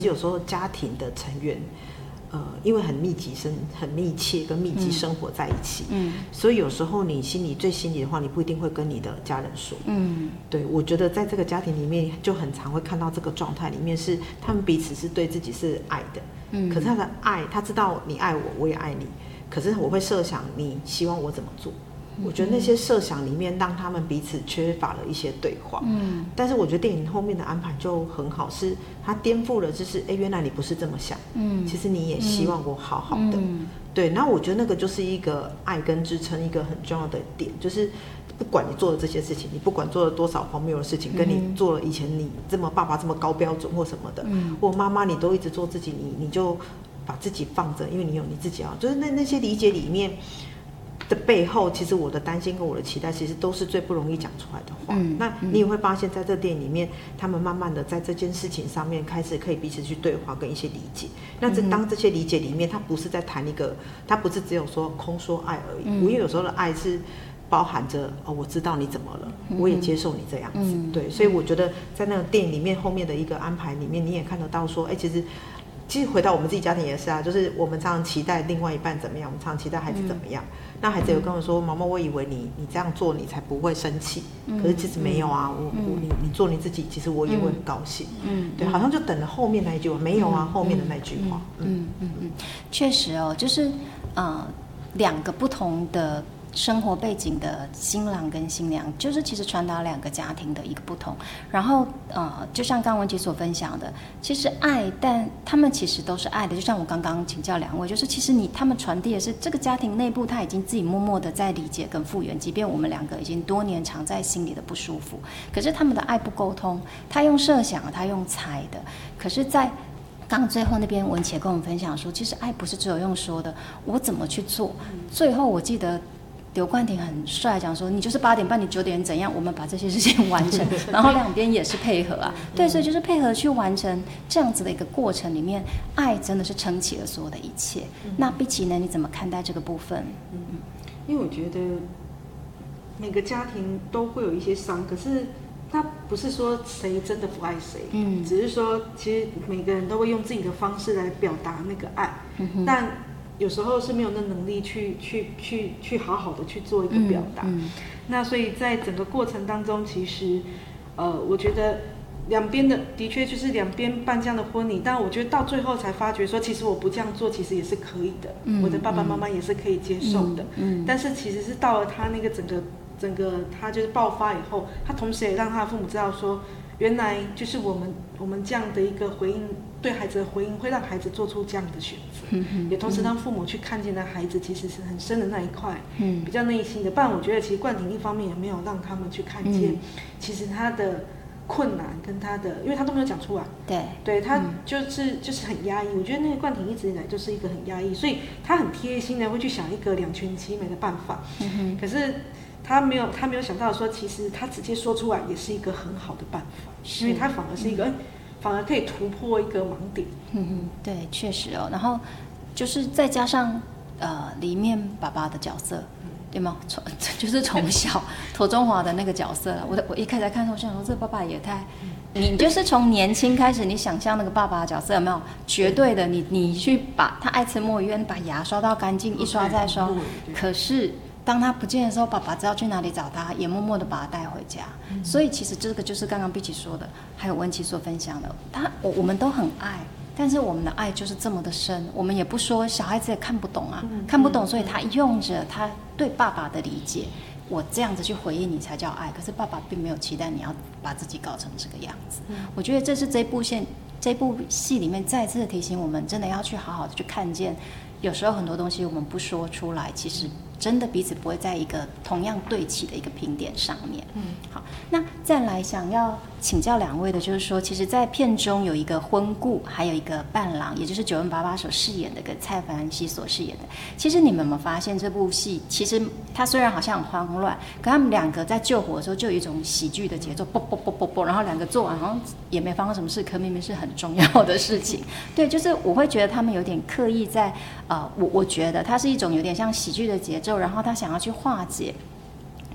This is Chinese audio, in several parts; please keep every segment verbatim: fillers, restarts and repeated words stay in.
有时候家庭的成员，呃，因为很密集生、很密切跟密集生活在一起，嗯，所以有时候你心里最心里的话，你不一定会跟你的家人说，嗯，对，我觉得在这个家庭里面，就很常会看到这个状态里面是他们彼此是对自己是爱的，嗯，可是他的爱，他知道你爱我，我也爱你，可是我会设想你希望我怎么做。我觉得那些设想里面让他们彼此缺乏了一些对话，嗯，但是我觉得电影后面的安排就很好，是它颠覆了，就是哎，原来你不是这么想，嗯，其实你也希望我好好的，嗯，对，然后我觉得那个就是一个爱跟支撑一个很重要的点，就是不管你做的这些事情，你不管做了多少荒谬的事情，跟你做了以前你这么爸爸这么高标准或什么的，嗯，或妈妈你都一直做自己，你你就把自己放着，因为你有你自己要，就是那那些理解里面的背后，其实我的担心跟我的期待，其实都是最不容易讲出来的话。嗯、那你也会发现，在这电影里面，他们慢慢的在这件事情上面开始可以彼此去对话，跟一些理解。那这当这些理解里面，他不是在谈一个，他不是只有说空说爱而已。嗯、因为有时候的爱是包含着哦，我知道你怎么了，嗯、我也接受你这样子。嗯、对，所以我觉得在那个电影里面后面的一个安排里面，你也看得到说，哎，其实。其实回到我们自己家庭也是啊，就是我们常常期待另外一半怎么样，我们常常期待孩子怎么样。嗯、那孩子有跟我说：“妈妈，我以为你你这样做你才不会生气，嗯、可是其实没有啊，我我你你做你自己，其实我也会很高兴。”嗯，对，好像就等了后面那一句话，没有啊，后面的那句话。 嗯嗯嗯，确实哦，就是呃两个不同的生活背景的新郎跟新娘，就是其实传达两个家庭的一个不同。然后呃，就像刚文琪所分享的，其实爱，但他们其实都是爱的。就像我刚刚请教两位，就是其实你他们传递的是这个家庭内部他已经自己默默的在理解跟复原，即便我们两个已经多年藏在心里的不舒服，可是他们的爱不沟通，他用设想，他用猜的，可是在刚最后那边文琪跟我们分享说，其实爱不是只有用说的，我怎么去做。最后我记得刘冠廷很帅讲说，你就是八点半，你九点怎样，我们把这些事情完成，然后两边也是配合啊，对，所以就是配合去完成这样子的一个过程里面，爱真的是撑起了所有的一切。嗯、那碧琪呢，你怎么看待这个部分？ 嗯，因为我觉得每个家庭都会有一些伤，可是他不是说谁真的不爱谁，嗯，只是说其实每个人都会用自己的方式来表达那个爱，嗯、但有时候是没有那能力去去去去好好的去做一个表达，嗯嗯、那所以在整个过程当中，其实，呃，我觉得两边的的确就是两边办这样的婚礼，但我觉得到最后才发觉说，其实我不这样做其实也是可以的，嗯、我的爸爸妈妈也是可以接受的，嗯嗯、但是其实是到了他那个整个整个他就是爆发以后，他同时也让他的父母知道说，原来就是我们我们这样的一个回应。对孩子的回应会让孩子做出这样的选择，嗯、也同时让父母去看见的孩子其实是很深的那一块，嗯、比较内心的。不然我觉得其实冠廷一方面也没有让他们去看见，嗯、其实他的困难跟他的，因为他都没有讲出来， 对， 对他就是、嗯、就是很压抑。我觉得那个冠廷一直以来就是一个很压抑，所以他很贴心的会去想一个两全其美的办法，嗯、可是他没有他没有想到说，其实他直接说出来也是一个很好的办法，因为他反而是一个。嗯反而可以突破一个盲点。 嗯嗯，对，确实哦。然后就是再加上呃里面爸爸的角色，嗯、对吗？从就是从小庹宗华的那个角色，我我一开始看的时候，我想说这爸爸也太，嗯、你就是从年轻开始，你想象那个爸爸的角色有没有绝对的？你你去把他爱吃墨鱼圆，把牙刷到干净，一刷再刷，可是。当他不见的时候，爸爸知道去哪里找他，也默默的把他带回家。嗯、所以其实这个就是刚刚碧琪说的，还有文琪所分享的，他我我们都很爱，但是我们的爱就是这么的深，我们也不说小孩子也看不懂啊，嗯、看不懂，所以他用着他对爸爸的理解，我这样子去回应你才叫爱。可是爸爸并没有期待你要把自己搞成这个样子。嗯、我觉得这是这部线这部戏里面再次的提醒我们，真的要去好好的去看见，有时候很多东西我们不说出来，其实。真的彼此不会在一个同样对齐的一个评点上面。嗯，好，那再来想要请教两位的，就是说，其实，在片中有一个婚顾，还有一个伴郎，也就是九恩爸爸所饰演的跟蔡凡熙所饰演的。其实你们有没有发现，这部戏其实它虽然好像很慌乱，可他们两个在救火的时候就有一种喜剧的节奏，啵啵啵啵啵，然后两个做完好像也没发生什么事，可明明是很重要的事情。对，就是我会觉得他们有点刻意在，呃，我我觉得它是一种有点像喜剧的节奏。然后他想要去化解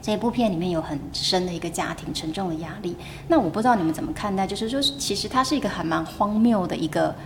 这一部片里面有很深的一个家庭沉重的压力。那我不知道你们怎么看待，就是说，其实它是一个还蛮荒谬的一个